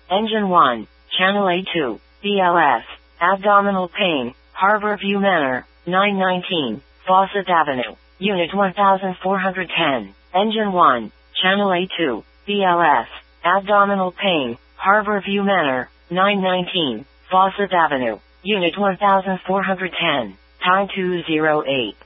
Engine 1, Channel A2, BLS, Abdominal Pain, Harborview Manor, 919, Fawcett Avenue, Unit 1410. Engine 1, Channel A2, BLS, Abdominal Pain, Harborview Manor, 919, Fawcett Avenue, Unit 1410. Time 208.